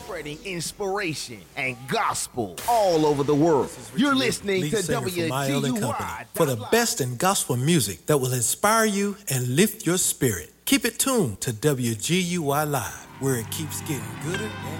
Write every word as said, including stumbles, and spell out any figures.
spreading inspiration and gospel all over the world. You're listening Lead to singer W from G My L A U Company Y. for the best in gospel music that will inspire you and lift your spirit. Keep it tuned to W G U I Live, where it keeps getting gooder and